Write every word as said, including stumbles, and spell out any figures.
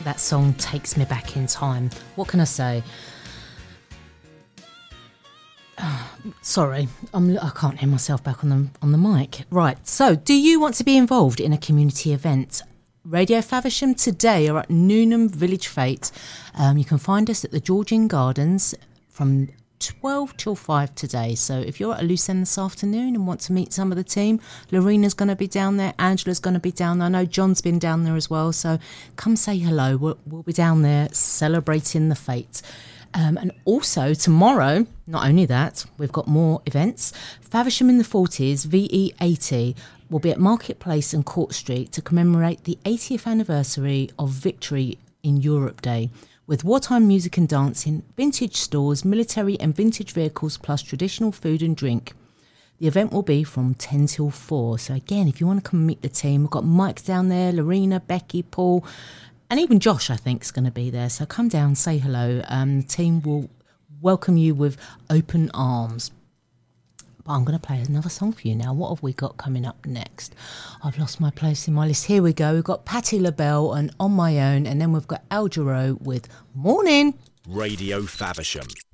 that song takes me back in time. What can I say? Oh, sorry, I'm, I can't hear myself back on the on the mic. Right, so do you want to be involved in a community event? Radio Faversham today are at Newnham Village Fete. Um, you can find us at the Georgian Gardens from twelve till five today. So if you're at a loose end this afternoon and want to meet some of the team, Lorena's going to be down there, Angela's going to be down there. I know John's been down there as well. So come say hello. We'll, we'll be down there celebrating the fete. Um, and also tomorrow, not only that, we've got more events. Faversham in the forties, V E eighty, will be at Marketplace and Court Street to commemorate the eightieth anniversary of Victory in Europe Day, with wartime music and dancing, vintage stores, military and vintage vehicles, plus traditional food and drink. The event will be from ten till four. So again, if you want to come meet the team, we've got Mike down there, Lorena, Becky, Paul, and even Josh, I think, is going to be there. So come down, say hello. Um, the team will welcome you with open arms. But I'm going to play another song for you now. What have we got coming up next? I've lost my place in my list. Here we go. We've got Patti LaBelle and On My Own. And then we've got Al Jarreau with Morning. Radio Faversham.